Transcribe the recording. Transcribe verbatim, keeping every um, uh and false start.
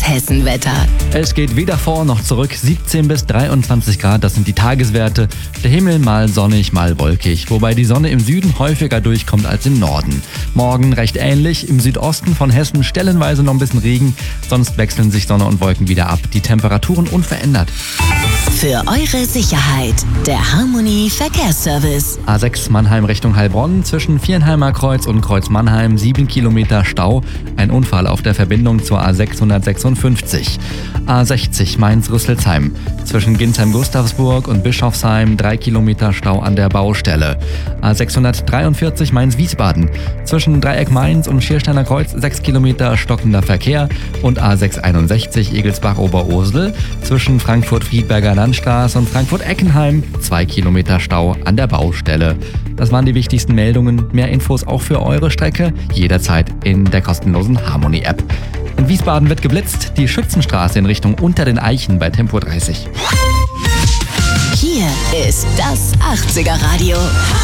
Hessenwetter. Es geht weder vor noch zurück. siebzehn bis dreiundzwanzig Grad, das sind die Tageswerte. Der Himmel mal sonnig, mal wolkig, wobei die Sonne im Süden häufiger durchkommt als im Norden. Morgen recht ähnlich, im Südosten von Hessen stellenweise noch ein bisschen Regen, sonst wechseln sich Sonne und Wolken wieder ab. Die Temperaturen unverändert. Für eure Sicherheit, der Harmony Verkehrsservice. A sechs Mannheim Richtung Heilbronn, zwischen Viernheimer Kreuz und Kreuz Mannheim, sieben Kilometer Stau. Ein Unfall auf der Verbindung zur A sechshundertsechsundfünfzig. A sechzig Mainz-Rüsselsheim, zwischen Ginsheim-Gustavsburg und Bischofsheim, drei Kilometer Stau an der Baustelle. A sechshundertdreiundvierzig Mainz-Wiesbaden, zwischen Dreieck Mainz und Schiersteiner Kreuz, sechs Kilometer stockender Verkehr. Und A sechshunderteinundsechzig Egelsbach-Oberursel, zwischen Frankfurt-Friedberger Landstraße und Frankfurt-Eckenheim, zwei Kilometer Stau an der Baustelle. Das waren die wichtigsten Meldungen. Mehr Infos auch für eure Strecke jederzeit in der kostenlosen Harmony-App. In Wiesbaden wird geblitzt, die Schützenstraße in Richtung Unter den Eichen bei Tempo dreißig. Hier ist das achtziger Radio.